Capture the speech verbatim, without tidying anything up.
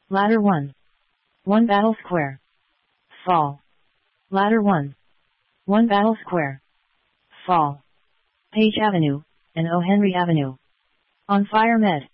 Ladder one. one Battle Square. Fall. Ladder one. one Battle Square. Fall. Page Avenue, and O. Henry Avenue. On Fire Med.